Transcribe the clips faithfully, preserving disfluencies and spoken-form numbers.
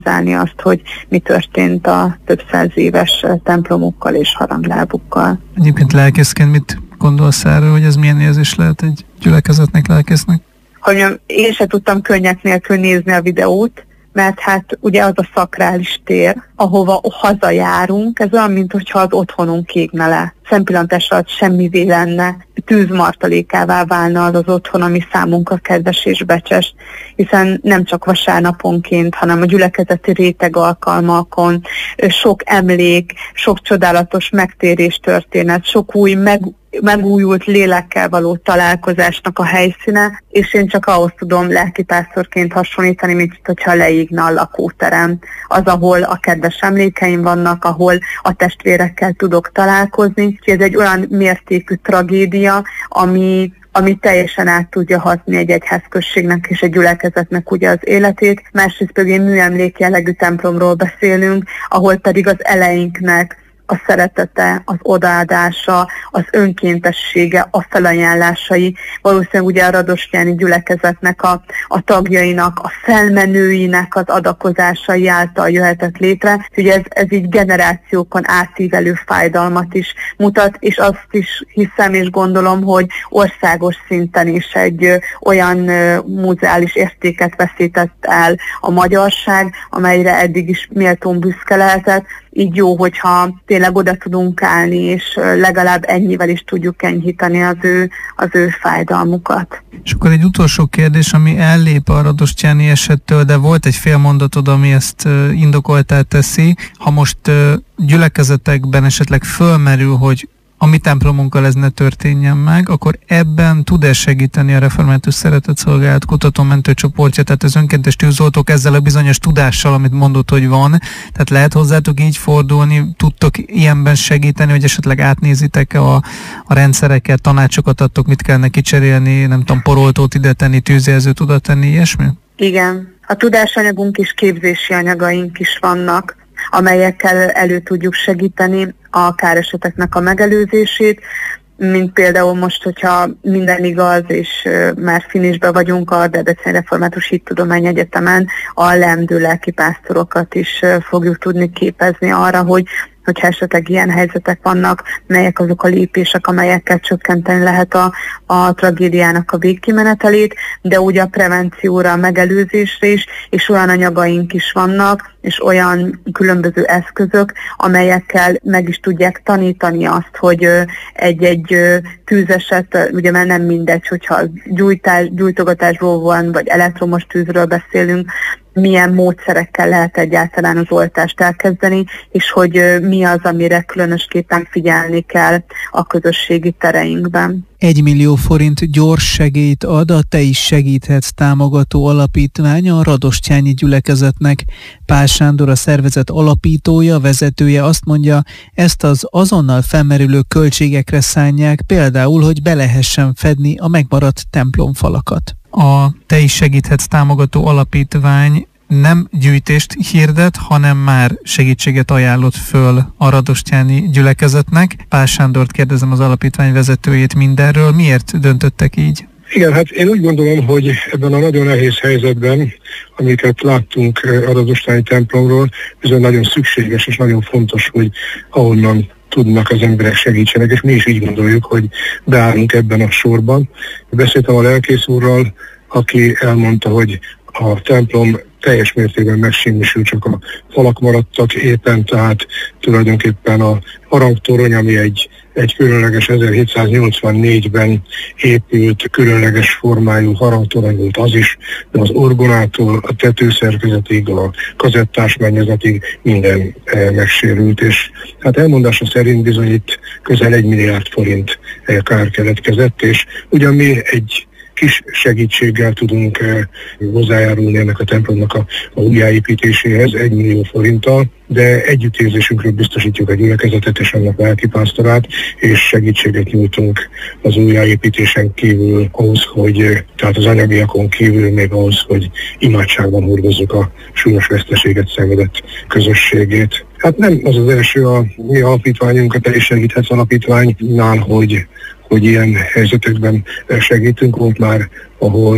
zárni azt, hogy mi történt a több száz éves templomukkal és haranglábukkal. Egyébként lelkészként mit gondolsz erről, hogy ez milyen érzés lehet egy gyülekezetnek, lelkésznek? Hogy én se tudtam könnyek nélkül nézni a videót, mert hát ugye az a szakrális tér, ahova hazajárunk, ez olyan, mintha az otthonunk égne le. Szempillantás alatt semmivé lenne, tűzmartalékává válna az az otthon, ami számunkra kedves és becses, hiszen nem csak vasárnaponként, hanem a gyülekezeti réteg alkalmakon sok emlék, sok csodálatos megtérés történet, sok új meg megújult lélekkel való találkozásnak a helyszíne, és én csak ahhoz tudom lelkipásztorként hasonlítani, mint hogyha leégna a lakóterem. Az, ahol a kedves emlékeim vannak, ahol a testvérekkel tudok találkozni. Ez egy olyan mértékű tragédia, ami ami teljesen át tudja hatni egy egyházközségnek és egy gyülekezetnek ugye az életét. Másrészt pedig műemlék jellegű templomról beszélünk, ahol pedig az eleinknek a szeretete, az odaadása, az önkéntessége, a felajánlásai, valószínűleg ugye a radostyáni gyülekezetnek a, a tagjainak, a felmenőinek az adakozásai által jöhetett létre. Ugye ez, ez így generációkon átívelő fájdalmat is mutat, és azt is hiszem és gondolom, hogy országos szinten is egy ö, olyan ö, muzeális értéket veszített el a magyarság, amelyre eddig is méltón büszke lehetett. Így jó, hogyha tényleg oda tudunk állni, és legalább ennyivel is tudjuk enyhíteni az ő, az ő fájdalmukat. És akkor egy utolsó kérdés, ami ellép a radostyáni esettől, de volt egy fél mondatod, ami ezt indokoltá teszi. Ha most gyülekezetekben esetleg fölmerül, hogy a mi templomunkkal ez ne történjen meg, akkor ebben tud-e segíteni a Református Szeretetszolgálat kutatómentő csoportja, tehát az önkéntes tűzoltók ezzel a bizonyos tudással, amit mondott, hogy van, tehát lehet hozzátok így fordulni, tudtok ilyenben segíteni, hogy esetleg átnézitek a, a rendszereket, tanácsokat adtok, mit kellene kicserélni, nem tudom, poroltót ide tenni, tűzjelzőt oda tenni, ilyesmi? Igen, a tudásanyagunk és képzési anyagaink is vannak, amelyekkel elő tudjuk segíteni a káreseteknek a megelőzését, mint például most, hogyha minden igaz, és uh, már finisbe vagyunk a Debreceni Református Hittudományi Egyetemen, a leendő lelkipásztorokat is uh, fogjuk tudni képezni arra, hogy hogyha esetleg ilyen helyzetek vannak, melyek azok a lépések, amelyekkel csökkenteni lehet a, a tragédiának a végkimenetelét, de ugye a prevencióra, a megelőzésre is, és olyan anyagaink is vannak, és olyan különböző eszközök, amelyekkel meg is tudják tanítani azt, hogy egy-egy tűzeset, ugye már nem mindegy, hogyha gyújtás, gyújtogatásról van, vagy elektromos tűzről beszélünk, milyen módszerekkel lehet egyáltalán az oltást elkezdeni, és hogy mi az, amire különösképpen figyelni kell a közösségi tereinkben. Egy millió forint gyors segélyt ad a Te is segíthetsz támogató alapítvány a radostyáni gyülekezetnek. Pál Sándor, a szervezet alapítója, vezetője azt mondja, ezt az azonnal felmerülő költségekre szánják, például, hogy be lehessen fedni a megmaradt templomfalakat. A Te is segíthetsz támogató alapítvány nem gyűjtést hirdet, hanem már segítséget ajánlott föl a radostyáni gyülekezetnek. Pál Sándort kérdezem, az alapítvány vezetőjét mindenről. Miért döntöttek így? Igen, hát én úgy gondolom, hogy ebben a nagyon nehéz helyzetben, amiket láttunk a radostyáni templomról, bizony nagyon szükséges és nagyon fontos, hogy ahonnan tudnak az emberek segítsenek, és mi is így gondoljuk, hogy beállunk ebben a sorban. Beszéltem a lelkész úrral, aki elmondta, hogy a templom teljes mértékben megsemmisül, csak a falak maradtak éppen, tehát tulajdonképpen a harangtorony, ami egy, egy különleges ezerhétszáznyolcvannégyben épült, különleges formájú harangtorony volt az is, de az orgonától a tetőszerkezetig, a kazettás mennyezetig minden e, megsérült, és hát elmondása szerint bizony itt közel egy milliárd forint e, kár keletkezett, és ugyan mi egy kis segítséggel tudunk eh, hozzájárulni ennek a templomnak a, a újjáépítéséhez egy millió forinttal, de együttérzésünkről biztosítjuk a gyülekezetet és annak lelkipásztorát, és segítséget nyújtunk az újjáépítésen kívül ahhoz, hogy, tehát az anyagiakon kívül még ahhoz, hogy imádságban hordozzuk a súlyos veszteséget szenvedett közösségét. Hát nem az az első a mi alapítványunk, a Te is segíthetsz alapítványnál, hogy hogy ilyen helyzetekben segítünk. Volt már, ahol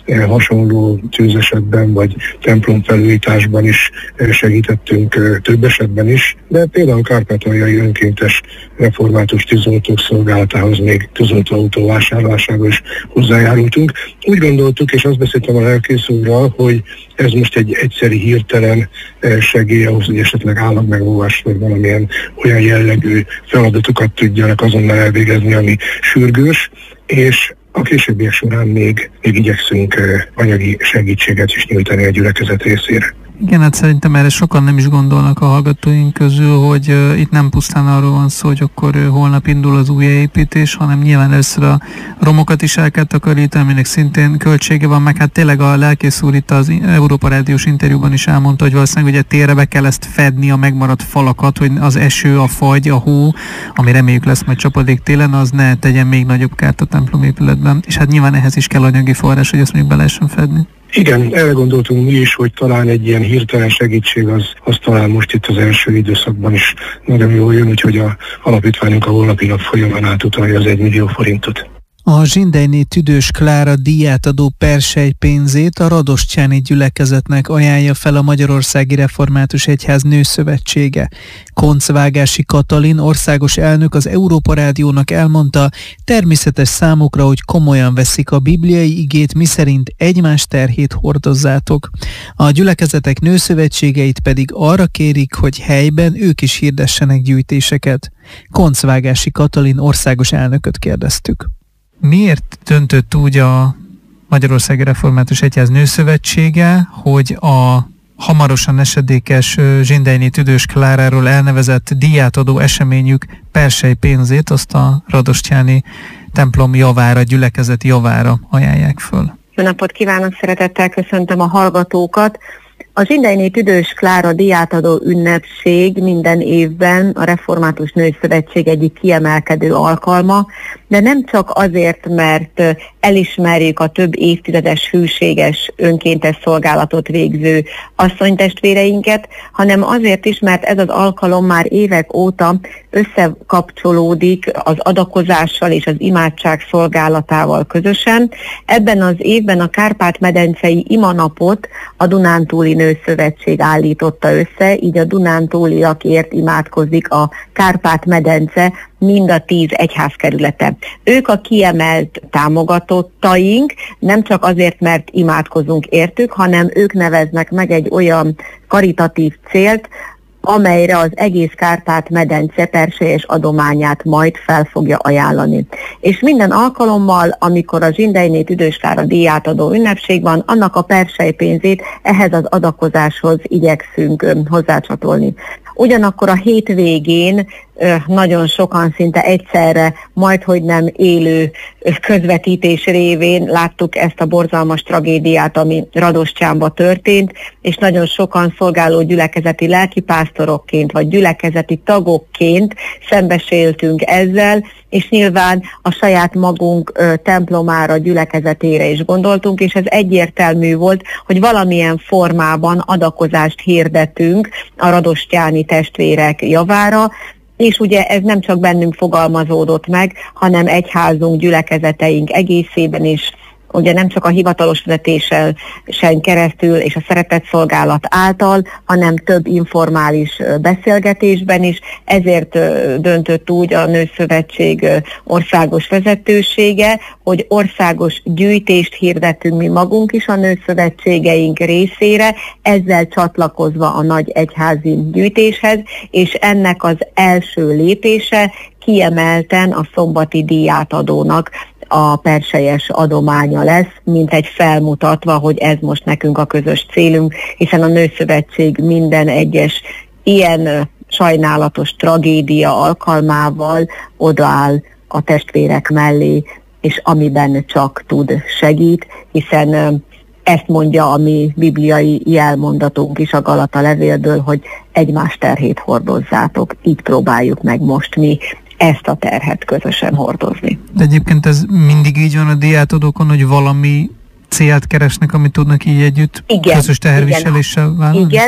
hasonló tűzesetben vagy templomfelújításban is segítettünk, több esetben is, de például kárpátaljai önkéntes református tűzoltók szolgálatához még tűzoltóautó vásárlásába is hozzájárultunk. Úgy gondoltuk, és azt beszéltem a lelkész úrral, hogy ez most egy egyszeri hirtelen segély ahhoz, hogy esetleg állagmegóvás vagy valamilyen olyan jellegű feladatokat tudjanak azonnal elvégezni, ami sürgős, és a későbbiek során még, még igyekszünk anyagi segítséget is nyújtani a gyülekezet részére. Igen, hát szerintem erre sokan nem is gondolnak a hallgatóink közül, hogy uh, itt nem pusztán arról van szó, hogy akkor uh, holnap indul az újjáépítés, hanem nyilván először a romokat is el kell takarítani, aminek szintén költsége van, meg hát tényleg a lelkész úr itt az Európa Rádiós interjúban is elmondta, hogy valószínűleg ugye térre be kell ezt fedni, a megmaradt falakat, hogy az eső, a fagy, a hó, ami reméljük lesz majd csapadék télen, az ne tegyen még nagyobb kárt a templomépületben. És hát nyilván ehhez is kell anyagi forrás, hogy ezt még be lehessen fedni. Igen, erre gondoltunk mi is, hogy talán egy ilyen hirtelen segítség az, az talán most itt az első időszakban is nagyon jól jön, úgyhogy a alapítványunk a holnapi nap folyamán átutalja az egy millió forintot. A Zsindelyné Tüdős Klára díjátadó persely pénzét a radosztjáni gyülekezetnek ajánlja fel a Magyarországi Református Egyház Nőszövetsége. Koncvágási Katalin országos elnök az Európa Rádiónak elmondta, természetes számukra, hogy komolyan veszik a bibliai igét, miszerint egymás terhét hordozzátok. A gyülekezetek nőszövetségeit pedig arra kérik, hogy helyben ők is hirdessenek gyűjtéseket. Koncvágási Katalin országos elnököt kérdeztük. Miért döntött úgy a Magyarországi Református Egyház Nőszövetsége, hogy a hamarosan esedékes Zsindelyné Tüdős Kláráról elnevezett díjátadó eseményük persely pénzét azt a radosztjáni templom javára, gyülekezet javára ajánlják föl? Jó napot kívánok, szeretettel köszöntöm a hallgatókat! A Zsindelyné Tüdős Klára díjátadó ünnepség minden évben a Református Nőszövetség egyik kiemelkedő alkalma, de nem csak azért, mert elismerjük a több évtizedes hűséges önkéntes szolgálatot végző asszonytestvéreinket, hanem azért is, mert ez az alkalom már évek óta összekapcsolódik az adakozással és az imádság szolgálatával közösen. Ebben az évben a Kárpát-medencei imanapot a Dunántúli Nőszövetség állította össze, így a dunántúliakért imádkozik a Kárpát-medence mind a tíz egyházkerülete. Ők a kiemelt támogatottaink, nem csak azért, mert imádkozunk értük, hanem ők neveznek meg egy olyan karitatív célt, amelyre az egész Kárpát-medence perselyes adományát majd fel fogja ajánlani. És minden alkalommal, amikor a Zsindelyné Tüdős Klára díjátadó ünnepség van, annak a persely pénzét ehhez az adakozáshoz igyekszünk hozzácsatolni. Ugyanakkor a hétvégén nagyon sokan szinte egyszerre, majdhogy nem élő közvetítés révén láttuk ezt a borzalmas tragédiát, ami Radosztjánban történt, és nagyon sokan szolgáló gyülekezeti lelkipásztorokként, vagy gyülekezeti tagokként szembesültünk ezzel, és nyilván a saját magunk templomára, gyülekezetére is gondoltunk, és ez egyértelmű volt, hogy valamilyen formában adakozást hirdetünk a radosztjáni testvérek javára, és ugye ez nem csak bennünk fogalmazódott meg, hanem egyházunk, gyülekezeteink egészében is, ugye nem csak a hivatalos vezetésen keresztül és a szeretetszolgálat által, hanem több informális beszélgetésben is, ezért döntött úgy a Nőszövetség országos vezetősége, hogy országos gyűjtést hirdetünk mi magunk is a nőszövetségeink részére, ezzel csatlakozva a nagy egyházi gyűjtéshez, és ennek az első lépése kiemelten a szombati díjátadónak a perselyes adománya lesz, mint egy felmutatva, hogy ez most nekünk a közös célunk, hiszen a Nőszövetség minden egyes ilyen sajnálatos tragédia alkalmával odaáll a testvérek mellé, és amiben csak tud, segít, hiszen ezt mondja a mi bibliai jelmondatunk is a Galata levélből, hogy egymás terhét hordozzátok, így próbáljuk meg most mi ezt a terhet közösen hordozni. De egyébként ez mindig így van a díjátadókon, hogy valami célt keresnek, amit tudnak így együtt igen, közös teherviseléssel vállalni? Igen,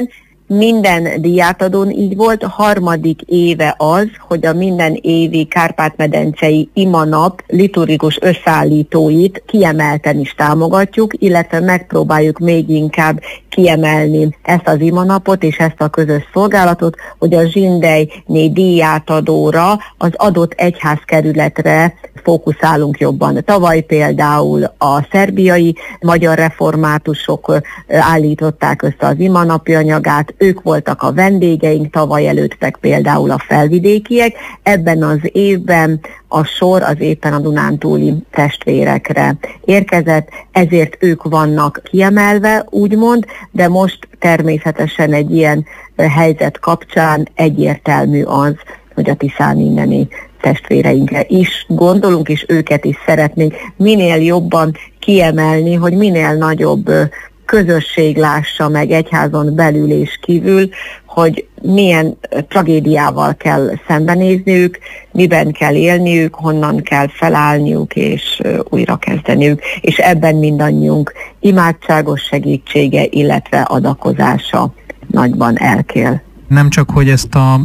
Minden díjátadón így volt. Harmadik éve az, hogy a minden évi Kárpát-medencei imanap liturgikus összeállítóit kiemelten is támogatjuk, illetve megpróbáljuk még inkább kiemelni ezt az imanapot és ezt a közös szolgálatot, hogy a zsindejné díjátadóra, az adott egyházkerületre fókuszálunk jobban. Tavaly például a szerbiai magyar reformátusok állították össze az imanapi anyagát, ők voltak a vendégeink, tavaly előtt meg például a felvidékiek. Ebben az évben a sor az éppen a dunántúli testvérekre érkezett, ezért ők vannak kiemelve, úgymond, de most természetesen egy ilyen helyzet kapcsán egyértelmű az, hogy a tiszán inneni testvéreinkre is gondolunk, és őket is szeretnénk minél jobban kiemelni, hogy minél nagyobb közösség lássa meg egyházon belül és kívül, hogy milyen tragédiával kell szembenézniük, miben kell élniük, honnan kell felállniuk és újra kezdeniük, és ebben mindannyiunk imádságos segítsége, illetve adakozása nagyban elkél. Nem csak, hogy ezt a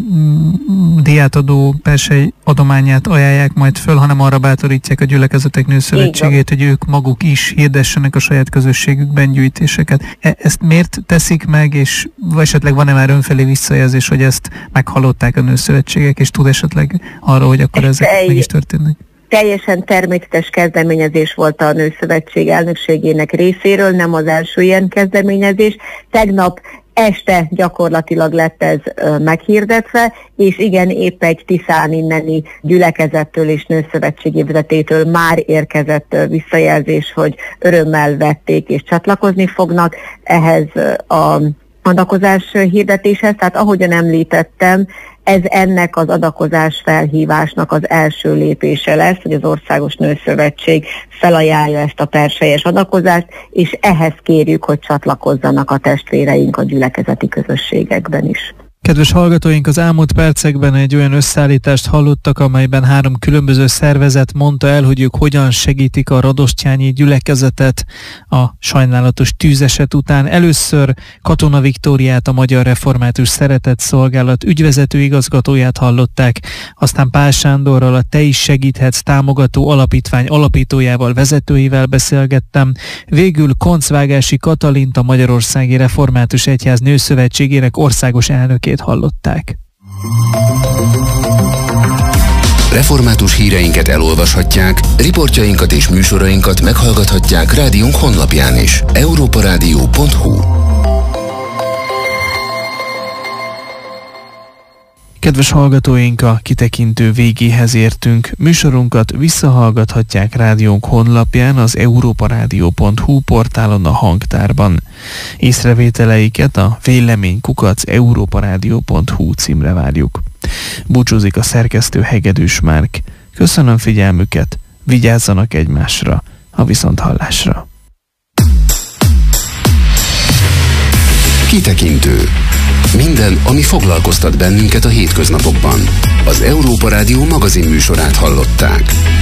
díjátadó persely adományát ajánlják majd föl, hanem arra bátorítják a Gyülekezetek Nőszövetségét, hogy ők maguk is hirdessenek a saját közösségükben gyűjtéseket. E- ezt miért teszik meg, és esetleg van-e már önfelé visszajelzés, hogy ezt meghallották a nőszövetségek, és tud esetleg arra, hogy akkor ezek Tej- meg is történnek? Teljesen természetes kezdeményezés volt a Nőszövetség elnökségének részéről, nem az első ilyen kezdeményezés. Tegnap este gyakorlatilag lett ez ö, meghirdetve, és igen, épp egy tiszán inneni gyülekezettől és nőszövetségi vezetétől már érkezett ö, visszajelzés, hogy örömmel vették és csatlakozni fognak ehhez ö, a adakozás hirdetéshez. Tehát ahogyan említettem, ez ennek az adakozás felhívásnak az első lépése lesz, hogy az Országos Nőszövetség felajánlja ezt a perselyes adakozást, és ehhez kérjük, hogy csatlakozzanak a testvéreink a gyülekezeti közösségekben is. Kedves hallgatóink, az elmúlt percekben egy olyan összeállítást hallottak, amelyben három különböző szervezet mondta el, hogy ők hogyan segítik a radostyányi gyülekezetet a sajnálatos tűzeset után. Először Katona Viktóriát, a Magyar Református Szeretett Szolgálat ügyvezető igazgatóját hallották, aztán Pál Sándorral, a Te is segíthetsz támogató alapítvány alapítójával, vezetőivel beszélgettem, végül Koncvágási Katalint, a Magyarországi Református Egyház Nőszövetségének országos elnökét hallották. Református híreinket elolvashatják, riportjainkat és műsorainkat meghallgathatják rádiónk honlapján is. európarádió pont hu. Kedves hallgatóink, a kitekintő végéhez értünk. Műsorunkat visszahallgathatják rádiónk honlapján, az európarádió pont hu portálon, a hangtárban. Észrevételeiket a vélemény kukac európarádió pont hu címre várjuk. Búcsúzik a szerkesztő Hegedűs Márk. Köszönöm figyelmüket, vigyázzanak egymásra, a viszonthallásra. Kitekintő. Minden, ami foglalkoztat bennünket a hétköznapokban. Az Európa Rádió magazin műsorát hallották.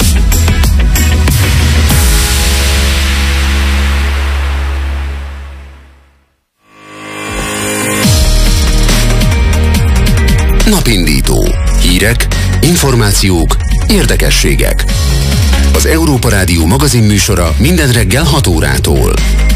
Napindító. Hírek, információk, érdekességek. Az Európa Rádió magazin műsora minden reggel hat órától.